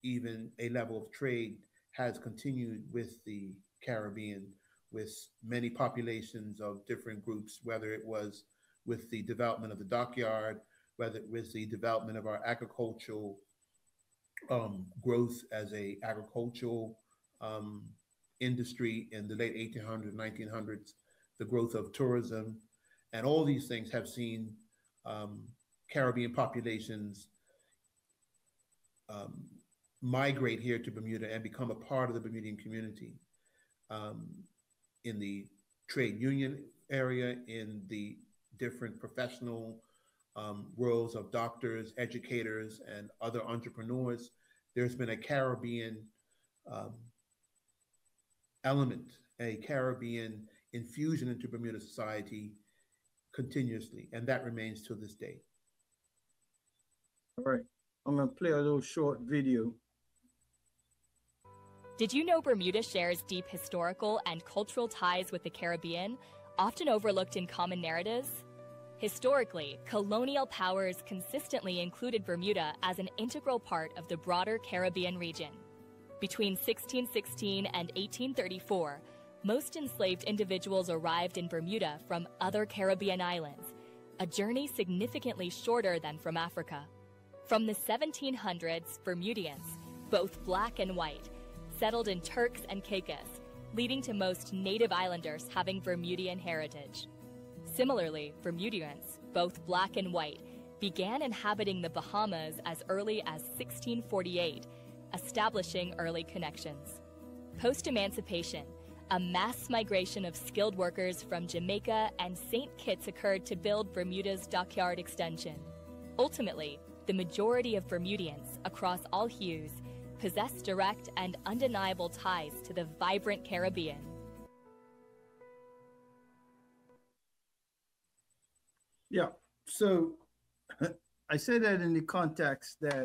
even a level of trade has continued with the Caribbean, with many populations of different groups, whether it was with the development of the dockyard, whether it was the development of our agricultural growth as a agricultural um, industry in the late 1800s, 1900s, the growth of tourism, and all these things have seen um, Caribbean populations um, migrate here to Bermuda and become a part of the Bermudian community um, in the trade union area, in the different professional worlds of doctors, educators, and other entrepreneurs. There's been a Caribbean um, element, a Caribbean infusion into Bermuda society continuously, and that remains to this day. All right. I'm going to play a little short video. Did you know Bermuda shares deep historical and cultural ties with the Caribbean, often overlooked in common narratives? Historically, colonial powers consistently included Bermuda as an integral part of the broader Caribbean region. Between 1616 and 1834, most enslaved individuals arrived in Bermuda from other Caribbean islands, a journey significantly shorter than from Africa. From the 1700s, Bermudians, both black and white, settled in Turks and Caicos, leading to most native islanders having Bermudian heritage. Similarly, Bermudians, both black and white, began inhabiting the Bahamas as early as 1648, establishing early connections. Post-emancipation, a mass migration of skilled workers from Jamaica and St. Kitts occurred to build Bermuda's dockyard extension. Ultimately, the majority of Bermudians, across all hues, possess direct and undeniable ties to the vibrant Caribbean. Yeah, so I say that in the context that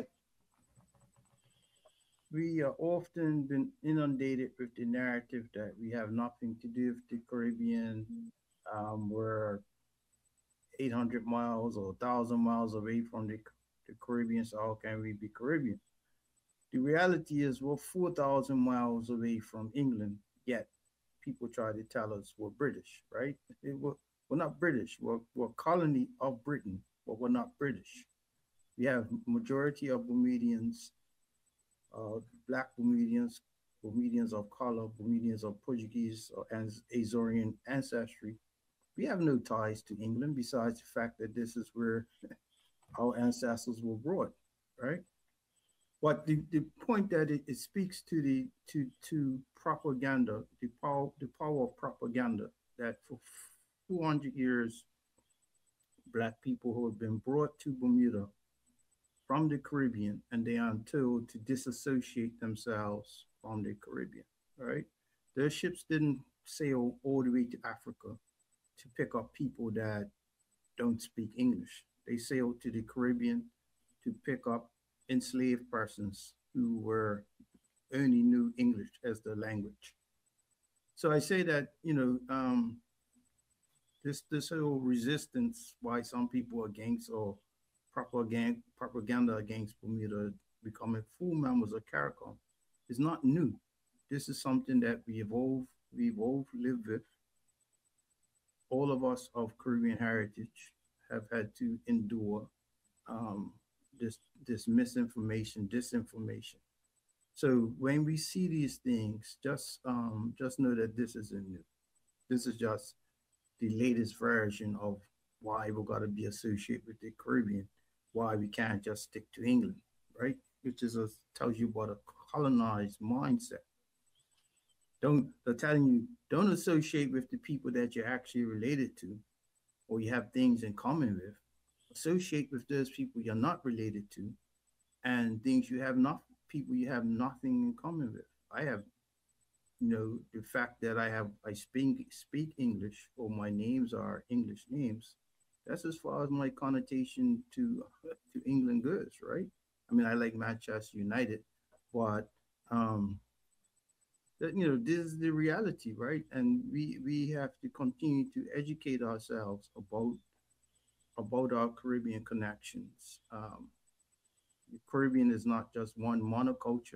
we are often been inundated with the narrative that we have nothing to do with the Caribbean. We're 800 miles or 1,000 miles away from the Caribbean, so how can we be Caribbean? The reality is we're 4,000 miles away from England, yet people try to tell us we're British, right? We're not British. We're a colony of Britain, but we're not British. We have majority of Bermudians, black Bermudians, Bermudians of color, Bermudians of Portuguese or Azorian ancestry. We have no ties to England besides the fact that this is where our ancestors were brought, right? But the point that it speaks to to propaganda, the power of propaganda, that for 400 years, black people who have been brought to Bermuda from the Caribbean and they are told to disassociate themselves from the Caribbean, right? Their ships didn't sail all the way to Africa to pick up people that don't speak English. They sailed to the Caribbean to pick up enslaved persons who were only knew English as their language. So I say that, this whole resistance why some people are against or propaganda against Bermuda becoming full members of CARICOM is not new. This is something that we lived with. All of us of Caribbean heritage have had to endure this misinformation, disinformation. So when we see these things, just know that this isn't new. This is just the latest version of why we've got to be associated with the Caribbean, why we can't just stick to England, right? Which tells you about a colonized mindset. They're telling you, don't associate with the people that you're actually related to or you have things in common with. Associate with those people you're not related to and things people you have nothing in common with. I have, the fact that I speak English or my names are English names, that's as far as my connotation to England goes, right? I mean, I like Manchester United, but this is the reality, right? And we have to continue to educate ourselves about our Caribbean connections. The Caribbean is not just one monoculture.